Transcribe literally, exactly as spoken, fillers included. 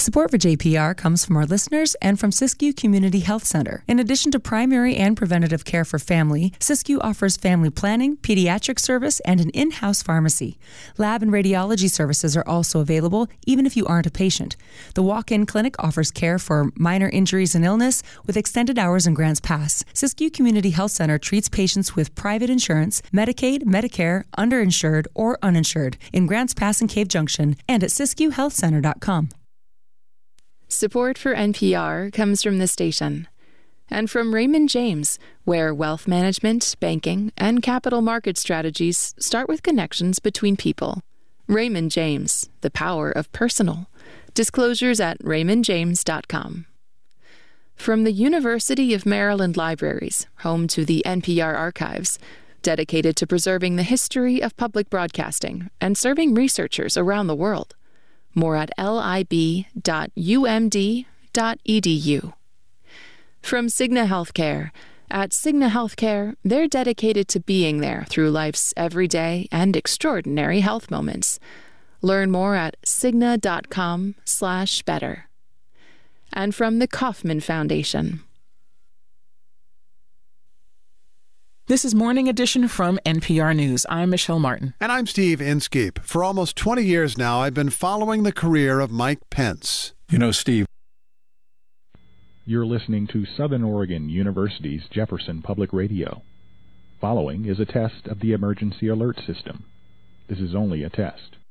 Support for J P R comes from our listeners and from Siskiyou Community Health Center. In addition to primary and preventative care for family, Siskiyou offers family planning, pediatric service, and an in-house pharmacy. Lab and radiology services are also available, even if you aren't a patient. The walk-in clinic offers care for minor injuries and illness with extended hours and grants pass. Siskiyou Community Health Center treats patients with private insurance, Medicaid, Medicare, underinsured, or uninsured in Grants Pass and Cave Junction and at siskiyou health center dot com. Support for N P R comes from the station and from Raymond James, where wealth management, banking, and capital market strategies start with connections between people. Raymond James, the power of personal. Disclosures at raymond james dot com. From the University of Maryland Libraries, home to the N P R archives, dedicated to preserving the history of public broadcasting and serving researchers around the world. More at lib dot u m d dot e d u. From Cigna Healthcare. At Cigna Healthcare, they're dedicated to being there through life's everyday and extraordinary health moments. Learn more at cigna dot com slash better. And from the Kauffman Foundation. This is Morning Edition from N P R News. I'm Michelle Martin. And I'm Steve Inskeep. For almost twenty years now, I've been following the career of Mike Pence. You know, Steve, you're listening to Southern Oregon University's Jefferson Public Radio. Following is a test of the emergency alert system. This is only a test.